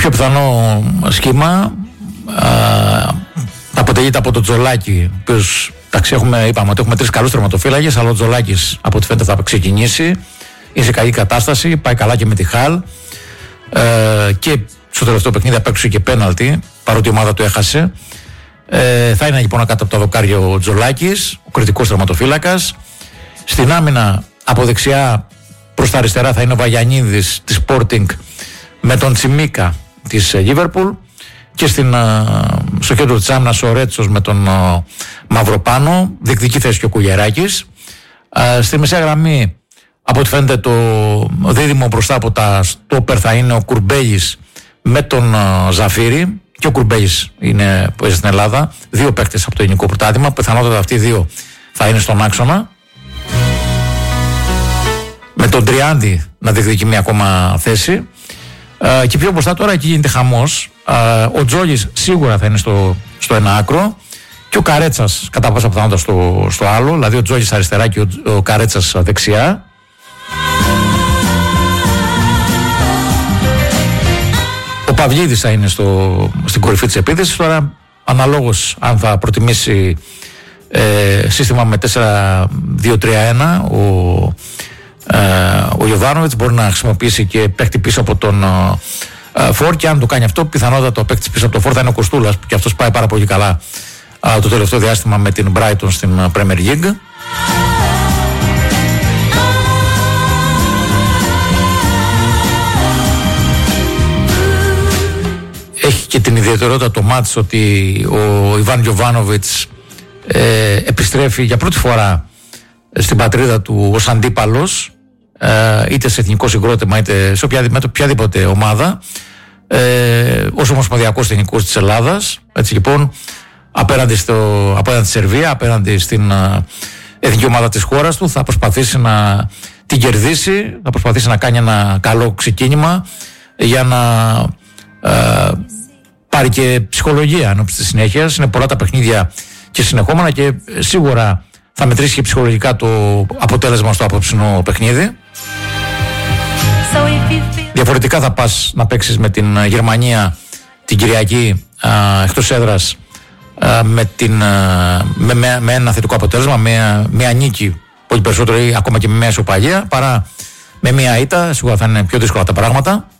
πιο πιθανό σχήμα αποτελείται από τον Τζολάκη, ο οποίος, είπαμε ότι έχουμε 3 καλούς τερματοφύλακες, αλλά ο Τζολάκης από ό,τι φαίνεται θα ξεκινήσει, είναι σε καλή κατάσταση, πάει καλά και με τη Χαλ, και στο τελευταίο παιχνίδι απέξω και πέναλτι, παρότι η ομάδα του έχασε. Θα είναι λοιπόν κάτω από το δοκάρια ο Τζολάκης, ο κριτικός τερματοφύλακας. Στην άμυνα από δεξιά προς τα αριστερά θα είναι ο Βαγιανίδης της Sporting με τον Τσιμίκα της Liverpool, και στο κέντρο της άμυνας ο Ρέτσος με τον Μαυροπάνο, διεκδική θέση και ο Κουγεράκης. Στη μεσαία γραμμή από ό,τι φαίνεται το δίδυμο μπροστά από τα στόπερ θα είναι ο Κουρμπέλης με τον Ζαφύρη, και ο Κουρμπέλης είναι που είναι στην Ελλάδα, 2 παίκτες από το ελληνικό πρωτάθλημα, πιθανότατα αυτοί οι 2 θα είναι στον άξονα, με τον Τριάντη να διεκδικεί μια ακόμα θέση. Και πιο μπροστά τώρα εκεί γίνεται χαμός. Ο Τζόλης σίγουρα θα είναι στο ένα άκρο, και ο Καρέτσας κατά πάσα πιθανότητα στο άλλο, δηλαδή ο Τζόλης αριστερά και ο Καρέτσας δεξιά. Ο Παυλίδης θα είναι στην κορυφή της επίθεσης. Τώρα αναλόγως αν θα προτιμήσει σύστημα με 4-2-3-1 ο Γιοβάνοβιτς, μπορεί να χρησιμοποιήσει και παίκτη πίσω από τον Φορ, και αν το κάνει αυτό πιθανότατα ο παίκτης πίσω από τον Φορ θα είναι ο Κοστούλας, που και αυτός πάει πάρα πολύ καλά το τελευταίο διάστημα με την Brighton στην Premier League. Έχει και την ιδιαιτερότητα το μάτς ότι ο Ιβάν Γιοβάνοβιτς επιστρέφει για πρώτη φορά στην πατρίδα του ως αντίπαλος, είτε σε εθνικό συγκρότημα είτε με οποιαδήποτε ομάδα, ως ομοσπονδιακός τεχνικός της Ελλάδας. Έτσι λοιπόν, απέναντι στη Σερβία, απέναντι στην εθνική ομάδα της χώρας του, θα προσπαθήσει να την κερδίσει, θα προσπαθήσει να κάνει ένα καλό ξεκίνημα για να πάρει και ψυχολογία ενώπιση της συνέχειας. Είναι πολλά τα παιχνίδια και συνεχόμενα, και σίγουρα θα μετρήσει και ψυχολογικά το αποτέλεσμα στο απόψινο παιχνίδι. Διαφορετικά θα πας να παίξεις με την Γερμανία την Κυριακή εκτός έδρας με ένα θετικό αποτέλεσμα, με μια νίκη, πολύ περισσότερο ή ακόμα και με μια ισοπαλία, παρά με μια ήττα. Σίγουρα θα είναι πιο δύσκολα τα πράγματα.